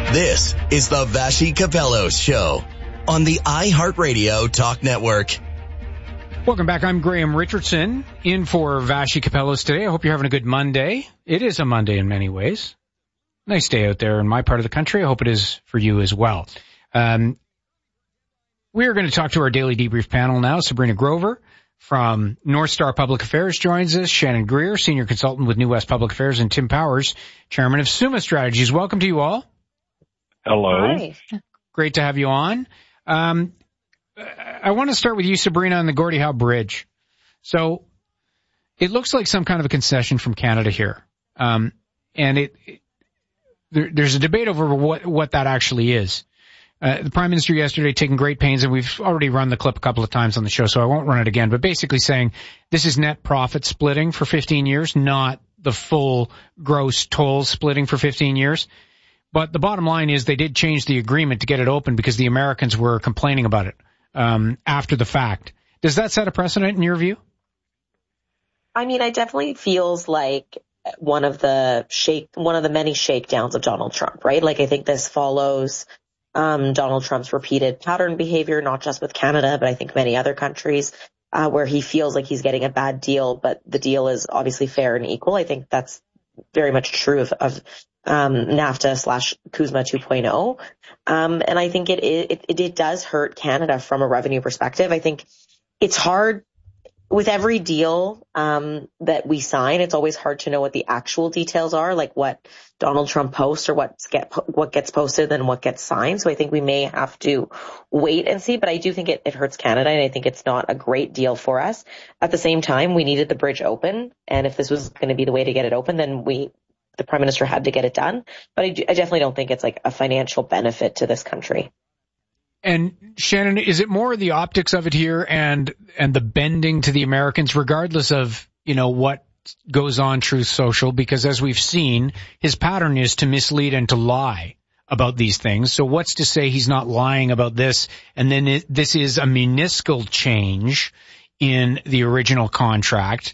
This is the Vassy Capello Show on the iHeartRadio Talk Network. Welcome back. I'm Graham Richardson in for Vassy Capellos today. I hope you're having a good Monday. It is a Monday in many ways. Nice day out there in my part of the country. I hope it is for you as well. We're going to talk to our daily debrief panel now. Sabrina Grover from North Star Public Affairs joins us. Shannon Greer, Senior Consultant with New West Public Affairs, and Tim Powers, Chairman of Summa Strategies. Welcome to you all. Hello. Hi. Great to have you on. I want to start with you, Sabrina, on the Gordie Howe Bridge. So it looks like some kind of a concession from Canada here. And there's a debate over what that actually is. The Prime Minister yesterday taking great pains, and we've already run the clip a couple of times on the show, so I won't run it again, but basically saying this is net profit splitting for 15 years, not the full gross toll splitting for 15 years. But the bottom line is they did change the agreement to get it open because the Americans were complaining about it after the fact. Does that set a precedent in your view? I mean, it definitely feels like one of the many shakedowns of Donald Trump, right? Like, I think this follows Donald Trump's repeated pattern behavior, not just with Canada, but I think many other countries, where he feels like he's getting a bad deal, but the deal is obviously fair and equal. I think that's very much true of NAFTA/CUSMA 2.0. And I think it does hurt Canada from a revenue perspective. I think it's hard with every deal that we sign. It's always hard to know what the actual details are, like what Donald Trump posts or what gets posted and what gets signed. So I think we may have to wait and see, but I do think it hurts Canada, and I think it's not a great deal for us. At the same time, we needed the bridge open, and if this was going to be the way to get it open, then the Prime Minister had to get it done. But I definitely don't think it's like a financial benefit to this country. And Shannon, is it more the optics of it here and the bending to the Americans, regardless of, what goes on Truth Social? Because as we've seen, his pattern is to mislead and to lie about these things. So what's to say he's not lying about this? And then this is a minuscule change in the original contract.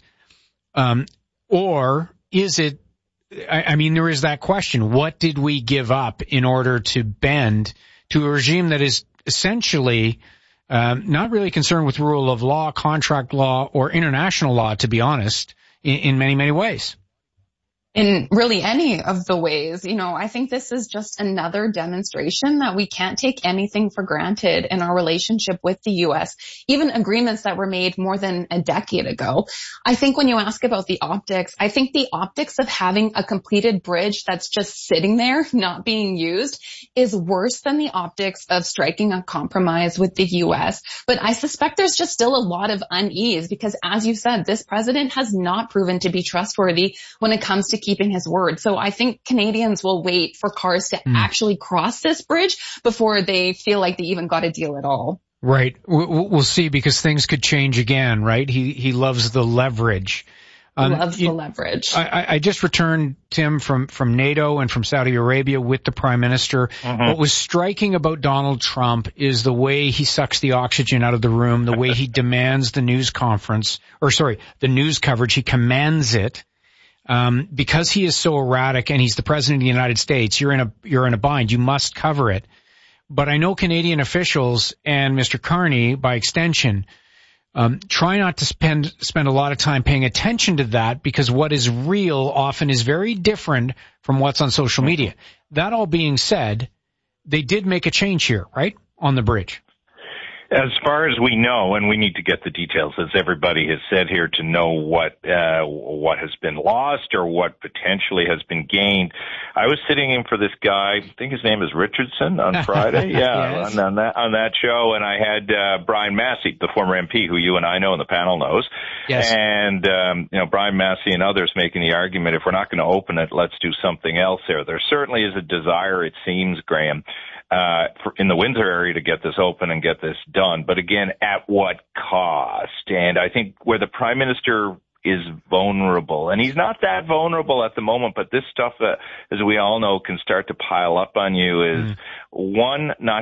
Or is it, I mean, there is that question. What did we give up in order to bend to a regime that is essentially not really concerned with rule of law, contract law, or international law, to be honest, in many, many ways? In really any of the ways. I think this is just another demonstration that we can't take anything for granted in our relationship with the U.S., even agreements that were made more than a decade ago. I think when you ask about the optics, I think the optics of having a completed bridge that's just sitting there, not being used, is worse than the optics of striking a compromise with the U.S. But I suspect there's just still a lot of unease because, as you said, this president has not proven to be trustworthy when it comes to keeping his word. So I think Canadians will wait for cars to actually cross this bridge before they feel like they even got a deal at all. Right. We'll see, because things could change again, right? He loves the leverage. The leverage. I just returned, Tim, from NATO and from Saudi Arabia with the Prime Minister. Mm-hmm. What was striking about Donald Trump is the way he sucks the oxygen out of the room, the way he demands the news coverage. He commands it. Because he is so erratic and he's the president of the United States, you're in a bind. You must cover it. But I know Canadian officials and Mr. Carney, by extension, try not to spend a lot of time paying attention to that, because what is real often is very different from what's on social media. That all being said, they did make a change here, right, on the bridge. As far as we know, and we need to get the details, as everybody has said here, to know what has been lost or what potentially has been gained. I was sitting in for this guy, I think his name is Richardson, on Friday, Yes. on that show, and I had Brian Massey, the former MP, who you and I know and the panel knows, yes. And Brian Massey and others making the argument, if we're not going to open it, let's do something else there. There certainly is a desire, it seems, Graham, in the Windsor area to get this open and get this done. But again, at what cost? And I think where the Prime Minister is vulnerable, and he's not that vulnerable at the moment, but this stuff, as we all know, can start to pile up on you, is one, not